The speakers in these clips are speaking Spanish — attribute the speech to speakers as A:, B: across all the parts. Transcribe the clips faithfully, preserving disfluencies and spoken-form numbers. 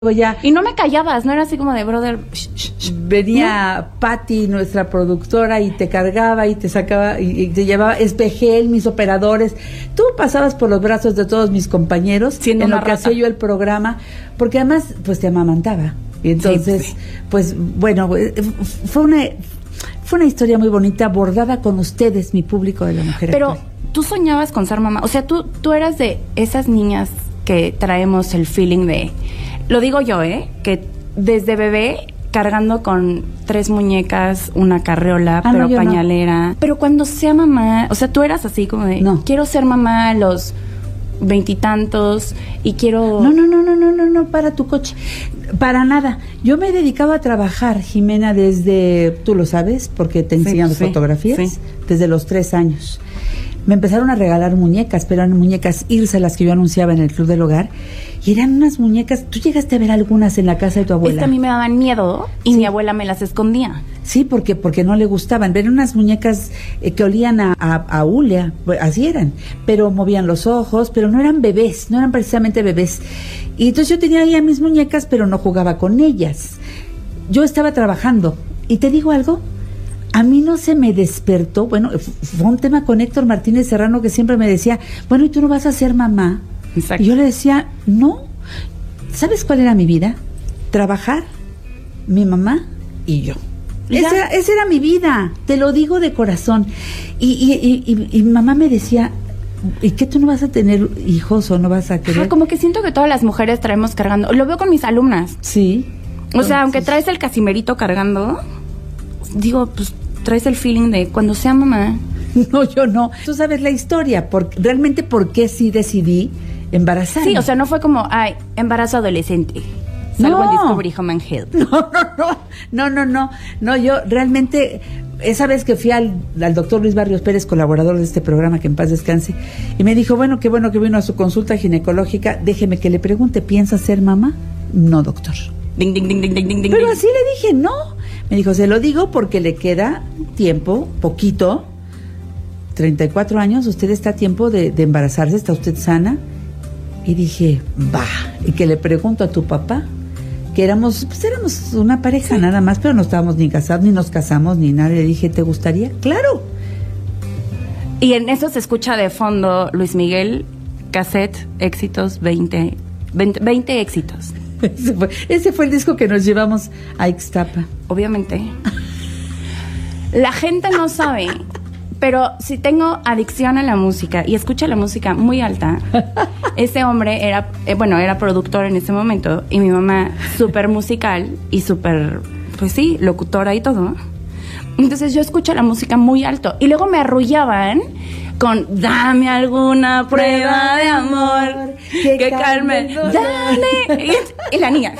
A: Ya.
B: Y no me callabas, no era así como de brother. Sh, sh, sh.
A: Venía ¿no? Patti, nuestra productora, y te cargaba y te sacaba y, y te llevaba Espejel, mis operadores. Tú pasabas por los brazos de todos mis compañeros
B: siendo
A: en lo
B: una
A: que
B: rata.
A: hacía yo el programa, porque además pues te amamantaba. Y entonces, sí, sí. pues bueno, fue una fue una historia muy bonita, bordada con ustedes, mi público de La Mujer
B: Pero
A: Actual.
B: Tú soñabas con ser mamá, o sea, tú tú eras de esas niñas que traemos el feeling de, lo digo yo, ¿eh? Que desde bebé cargando con tres muñecas, una carriola,
A: ah,
B: pero
A: no,
B: pañalera.
A: No.
B: Pero cuando sea mamá, o sea, tú eras así como de,
A: no.
B: quiero ser mamá a los veintitantos y quiero...
A: No, no, no, no, no, no, no, para tu coche. Para nada. Yo me he dedicado a trabajar, Jimena, desde, tú lo sabes, porque te enseñan
B: sí, sí,
A: fotografías,
B: sí.
A: desde los tres años. Me empezaron a regalar muñecas, pero eran muñecas Irse, las que yo anunciaba en el Club del Hogar, y eran unas muñecas, tú llegaste a ver algunas en la casa de tu abuela.
B: Es que a mí me daban miedo y
A: sí.
B: mi abuela me las escondía.
A: Sí, porque porque no le gustaban. Eran unas muñecas eh, que olían a, a, a Ulia, así eran, pero movían los ojos, pero no eran bebés, no eran precisamente bebés. Y entonces yo tenía ahí a mis muñecas, pero no jugaba con ellas. Yo estaba trabajando, y te digo algo, a mí no se me despertó, bueno, fue un tema con Héctor Martínez Serrano que siempre me decía, bueno, ¿y tú no vas a ser mamá?
B: Exacto.
A: Y yo le decía, no. ¿Sabes cuál era mi vida? Trabajar, mi mamá y yo. Esa era, esa era mi vida, te lo digo de corazón. Y, y, y, y, y mamá me decía, ¿y qué tú no vas a tener hijos o no vas a querer?
B: Ah, como que siento que todas las mujeres traemos cargando, lo veo con mis alumnas.
A: Sí.
B: O sea, aunque traes el casimerito cargando, digo, pues traes el feeling de cuando sea mamá.
A: No, yo no. Tú sabes la historia, por, realmente por qué sí decidí embarazarme.
B: Sí, o sea, no fue como, ay, embarazo adolescente. Salgo
A: no.
B: en Discovery Home and Health.
A: No, no, no, no, no, no, no, yo realmente, esa vez que fui al, al doctor Luis Barrios Pérez, colaborador de este programa, que en paz descanse, y me dijo, bueno, qué bueno que vino a su consulta ginecológica, déjeme que le pregunte, ¿piensa ser mamá? No, doctor.
B: Ding, ding, ding, ding, ding, ding,
A: Pero
B: ding.
A: así le dije, no. Me dijo, se lo digo porque le queda tiempo, poquito, treinta y cuatro años, usted está a tiempo de, de embarazarse, ¿está usted sana? Y dije, va, y que le pregunto a tu papá, que éramos, pues éramos una pareja sí. nada más, pero no estábamos ni casados, ni nos casamos, ni nada. Le dije, ¿te gustaría? ¡Claro!
B: Y en eso se escucha de fondo Luis Miguel, cassette, éxitos, veinte, veinte, veinte éxitos.
A: Ese fue, ese fue el disco que nos llevamos a Ixtapa.
B: Obviamente. La gente no sabe, pero si tengo adicción a la música y escucho la música muy alta, ese hombre era, eh, bueno, era productor en ese momento, y mi mamá súper musical y súper, pues sí, locutora y todo. Entonces yo escucho la música muy alto y luego me arrullaban con dame alguna prueba de amor que, que calme, dame. Y, y la niña.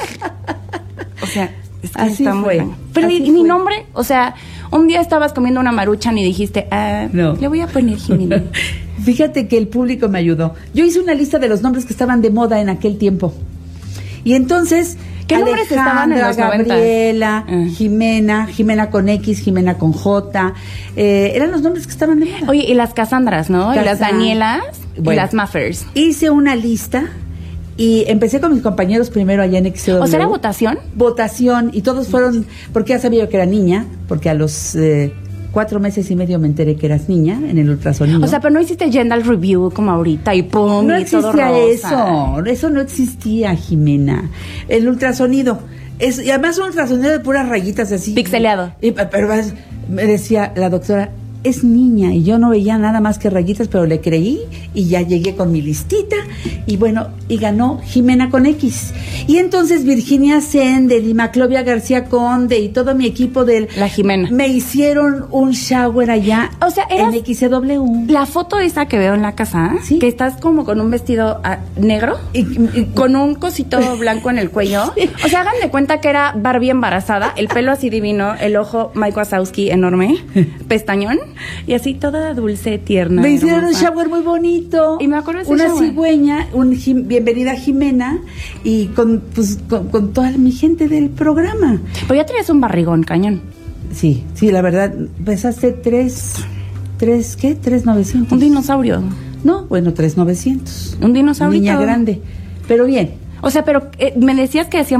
B: O sea, es que
A: así
B: está
A: fue.
B: Muy Pero
A: así
B: y, y mi nombre, o sea, un día estabas comiendo una maruchan y dijiste, ah, no. le voy a poner Jimena.
A: Fíjate que el público me ayudó. Yo hice una lista de los nombres que estaban de moda en aquel tiempo. Y entonces,
B: ¿qué nombres estaban en los
A: Gabriela,
B: uh.
A: Jimena, Jimena con X, Jimena con J, eh, eran los nombres que estaban de moda.
B: Oye, y las Casandras, ¿no?
A: Casa...
B: Y las Danielas,
A: bueno,
B: y las Maffers.
A: Hice una lista y empecé con mis compañeros primero allá en X C W.
B: ¿O sea, era votación?
A: Votación, y todos fueron, porque ya sabía yo que era niña, porque a los eh, cuatro meses y medio me enteré que eras niña en el ultrasonido.
B: O sea, pero no hiciste gender review como ahorita y pum,
A: no
B: y todo rosa.
A: No existía eso, eso no existía, Jimena. El ultrasonido, es, y además un ultrasonido de puras rayitas así.
B: Pixeleado.
A: Y, pero me decía la doctora, es niña, y yo no veía nada más que rayitas, pero le creí y ya llegué con mi listita y bueno, y ganó Jimena con X. Y entonces Virginia Sende y Maclovia García Conde y todo mi equipo del
B: La Jimena
A: me hicieron un shower allá,
B: o sea,
A: en X C W.
B: La foto esa que veo en la casa,
A: ¿sí?
B: Que estás como con un vestido uh, negro y, y con un cosito blanco en el cuello. O sea, hagan de cuenta que era Barbie embarazada, el pelo así divino, el ojo Mike Wazowski enorme, pestañón. Y así toda dulce, tierna.
A: Me hicieron
B: hermosa.
A: Un shower muy bonito.
B: Y me acuerdo de ese
A: Una
B: shower.
A: cigüeña, un jim, bienvenida Jimena, y con, pues, con, con toda mi gente del programa.
B: Pero ya tenías un barrigón, cañón.
A: Sí, sí, la verdad, pesaste tres, tres, ¿qué? Tres novecientos.
B: Un dinosaurio.
A: No, bueno, tres novecientos.
B: Un dinosaurio.
A: Niña grande, pero bien.
B: O sea, pero eh, me decías que hacía